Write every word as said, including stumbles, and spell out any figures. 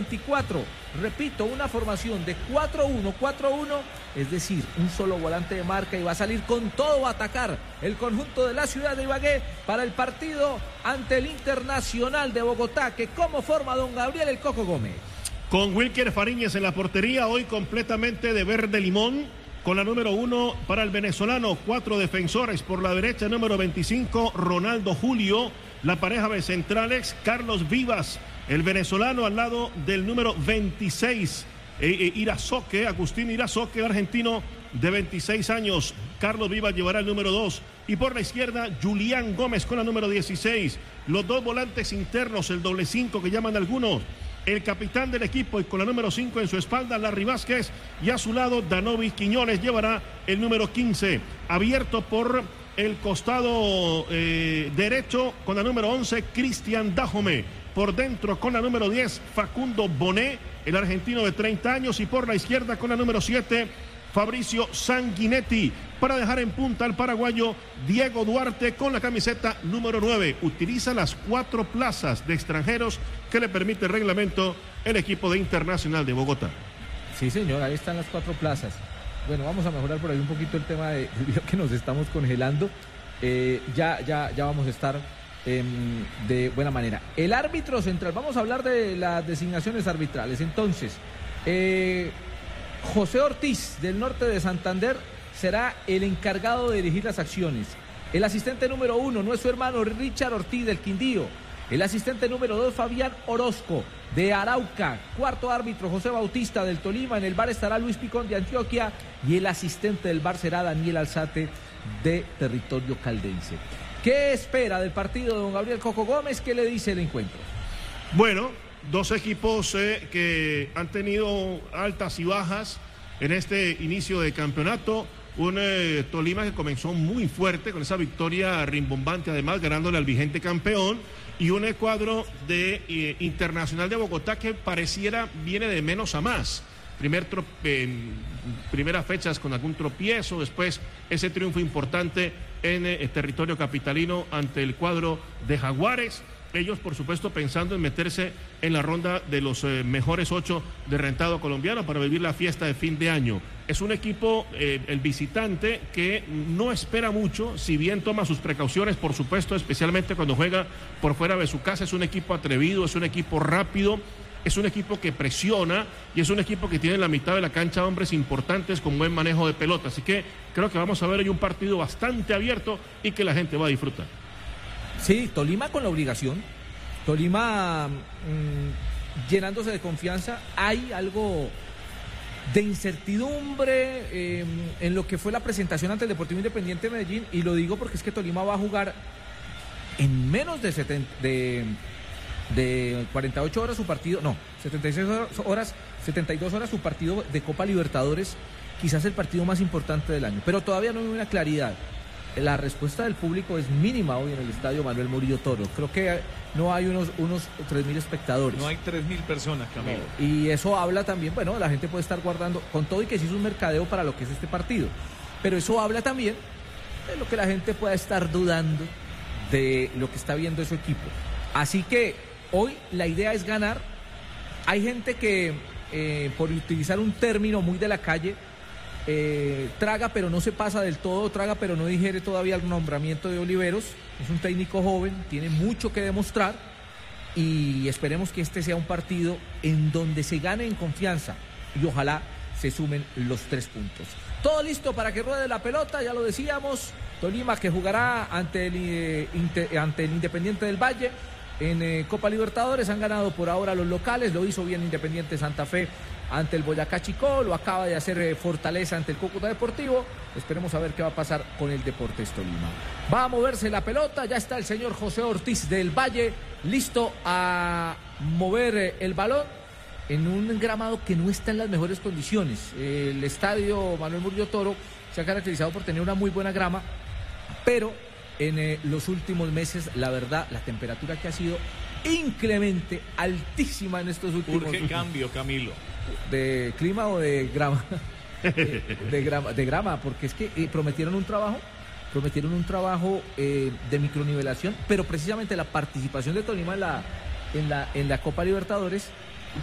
veinticuatro. Repito, una formación de cuatro uno cuatro uno, es decir, un solo volante de marca, y va a salir con todo a atacar el conjunto de la ciudad de Ibagué para el partido ante el Internacional de Bogotá, que como forma don Gabriel El Coco Gómez. Con Wilker Fariñez en la portería, hoy completamente de verde limón, con la número uno para el venezolano, cuatro defensores por la derecha, número veinticinco, Ronaldo Julio, la pareja de centrales, Carlos Vivas, el venezolano al lado del número veintiséis, eh, eh, Irazoque, Agustín Irazoque, el argentino de veintiséis años, Carlos Vivas llevará el número dos, y por la izquierda, Julián Gómez con la número dieciséis, los dos volantes internos, el doble cinco que llaman algunos, el capitán del equipo y con la número cinco en su espalda, Larry Vázquez, y a su lado, Danovis Quiñones llevará el número quince, abierto por el costado eh, derecho con la número once, Cristian Dajome, por dentro con la número diez, Facundo Bonet, el argentino de treinta años, y por la izquierda con la número siete, Fabricio Sanguinetti, para dejar en punta al paraguayo Diego Duarte con la camiseta número nueve. Utiliza las cuatro plazas de extranjeros que le permite el reglamento el equipo de Internacional de Bogotá. Sí, señor, ahí están las cuatro plazas. Bueno, vamos a mejorar por ahí un poquito el tema de, de que nos estamos congelando. Eh, ya, ya, ya vamos a estar eh, de buena manera. El árbitro central, vamos a hablar de las designaciones arbitrales. Entonces, eh, José Ortiz, del norte de Santander, será el encargado de dirigir las acciones. El asistente número uno, nuestro hermano Richard Ortiz, del Quindío. El asistente número dos, Fabián Orozco, de Arauca. Cuarto árbitro, José Bautista, del Tolima. En el bar estará Luis Picón, de Antioquia. Y el asistente del bar será Daniel Alzate, de territorio caldense. ¿Qué espera del partido de don Gabriel Coco Gómez? ¿Qué le dice el encuentro? Bueno, dos equipos eh, que han tenido altas y bajas en este inicio de campeonato. Un eh, Tolima que comenzó muy fuerte con esa victoria rimbombante, además ganándole al vigente campeón, y un cuadro de eh, Internacional de Bogotá que pareciera viene de menos a más. Primer trop eh, primeras fechas con algún tropiezo, después ese triunfo importante en eh, el territorio capitalino ante el cuadro de Jaguares. Ellos, por supuesto, pensando en meterse en la ronda de los eh, mejores ocho de rentado colombiano para vivir la fiesta de fin de año. Es un equipo, eh, el visitante, que no espera mucho, si bien toma sus precauciones, por supuesto, especialmente cuando juega por fuera de su casa. Es un equipo atrevido, es un equipo rápido, es un equipo que presiona y es un equipo que tiene en la mitad de la cancha hombres importantes con buen manejo de pelota. Así que creo que vamos a ver hoy un partido bastante abierto y que la gente va a disfrutar. Sí, Tolima con la obligación, Tolima mmm, llenándose de confianza. Hay algo de incertidumbre eh, en lo que fue la presentación ante el Deportivo Independiente de Medellín, y lo digo porque es que Tolima va a jugar en menos de, setenta, de, de cuarenta y ocho horas su partido, no, setenta y seis horas, setenta y dos horas su partido de Copa Libertadores, quizás el partido más importante del año, pero todavía no hay una claridad. La respuesta del público es mínima hoy en el estadio Manuel Murillo Toro. Creo que no hay unos, unos tres mil espectadores. No hay tres mil personas, Camilo. No. Y eso habla también, bueno, la gente puede estar guardando, con todo y que se hizo un mercadeo para lo que es este partido. Pero eso habla también de lo que la gente pueda estar dudando de lo que está viendo su equipo. Así que hoy la idea es ganar. Hay gente que, eh, por utilizar un término muy de la calle, Eh, traga pero no se pasa del todo, traga pero no digiere todavía el nombramiento de Oliveros. Es un técnico joven, tiene mucho que demostrar, y esperemos que este sea un partido en donde se gane en confianza y ojalá se sumen los tres puntos. Todo listo para que ruede la pelota, ya lo decíamos. Tolima que jugará ante el, eh, inter, ante el Independiente del Valle en eh, Copa Libertadores. Han ganado por ahora los locales, lo hizo bien Independiente Santa Fe ante el Boyacá Chicó, lo acaba de hacer eh, Fortaleza ante el Cúcuta Deportivo. Esperemos a ver qué va a pasar con el Deportes Tolima. Va a moverse la pelota, ya está el señor José Ortiz del Valle listo a mover eh, el balón en un gramado que no está en las mejores condiciones. El estadio Manuel Murillo Toro se ha caracterizado por tener una muy buena grama, pero en eh, los últimos meses, la verdad, la temperatura que ha sido inclemente, altísima en estos últimos meses. ¿Por qué cambio, Camilo? ¿De clima o de grama? de, de grama, de grama, porque es que eh, prometieron un trabajo, prometieron un trabajo eh, de micronivelación, pero precisamente la participación de Tolima en la, en la, en la Copa Libertadores